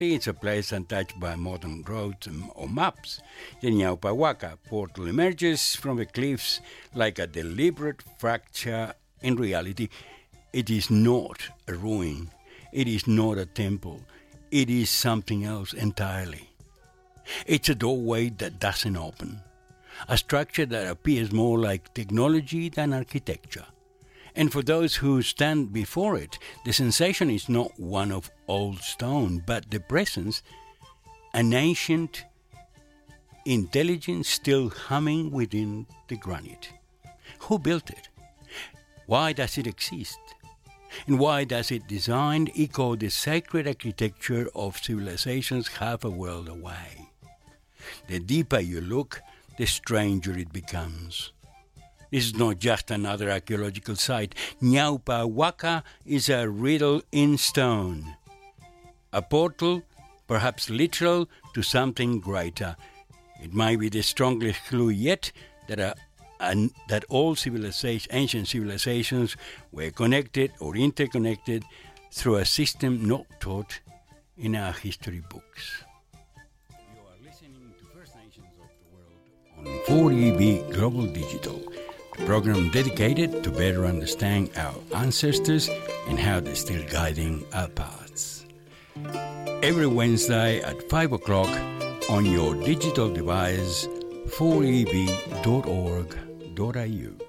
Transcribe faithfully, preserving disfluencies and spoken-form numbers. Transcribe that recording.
It's a place untouched by modern roads or maps. The Ñaupahuaca portal emerges from the cliffs like a deliberate fracture. In reality, it is not a ruin. It is not a temple. It is something else entirely. It's a doorway that doesn't open. A structure that appears more like technology than architecture. And for those who stand before it, the sensation is not one of old stone, but the presence, an ancient intelligence still humming within the granite. Who built it? Why does it exist? And why does it designed echo the sacred architecture of civilizations half a world away? The deeper you look, the stranger it becomes. This is not just another archaeological site. Ñaupahuaca is a riddle in stone. A portal, perhaps literal, to something greater. It might be the strongest clue yet that, a, an, that all civilization, ancient civilizations were connected or interconnected through a system not taught in our history books. You are listening to First Nations of the World on four E B Global Digital. Program dedicated to better understand our ancestors and how they're still guiding our paths. Every Wednesday at five o'clock on your digital device, four e b dot org dot a u.